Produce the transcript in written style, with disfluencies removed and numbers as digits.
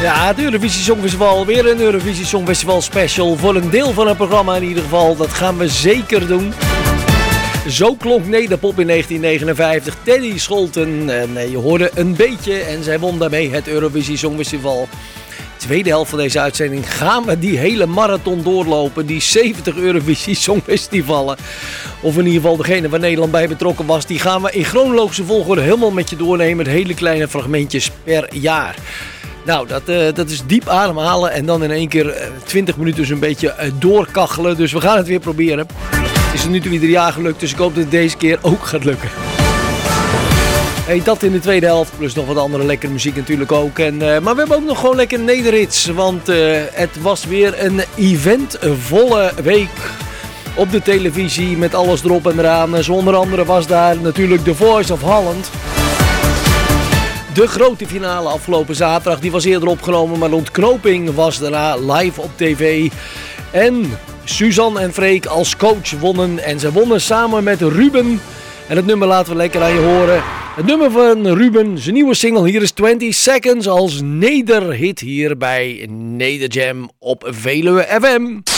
Ja, het Eurovisie Songfestival. Weer een Eurovisie Songfestival special. Voor een deel van het programma in ieder geval. Dat gaan we zeker doen. Zo klonk Nederpop in 1959. Teddy Scholten. En je hoorde een beetje. En zij won daarmee het Eurovisie Songfestival. Tweede helft van deze uitzending gaan we die hele marathon doorlopen. Die 70 Eurovisie Songfestivalen. Of in ieder geval degene waar Nederland bij betrokken was. Die gaan we in chronologische volgorde helemaal met je doornemen. Met hele kleine fragmentjes per jaar. Nou, dat is diep ademhalen en dan in één keer 20 minuten zo'n beetje doorkachelen. Dus we gaan het weer proberen. Het is er nu toe ieder jaar gelukt, dus ik hoop dat het deze keer ook gaat lukken. Hey, dat in de tweede helft, plus nog wat andere lekkere muziek natuurlijk ook. Maar we hebben ook nog gewoon lekker nederhits, want het was weer een eventvolle week op de televisie met alles erop en eraan. Zo onder andere was daar natuurlijk The Voice of Holland. De grote finale afgelopen zaterdag, die was eerder opgenomen, maar de ontknoping was daarna live op tv. En Suzanne en Freek als coach wonnen en ze wonnen samen met Ruben. En het nummer laten we lekker aan je horen. Het nummer van Ruben, zijn nieuwe single, hier is 20 Seconds als nederhit hier bij Nederjam op Veluwe FM.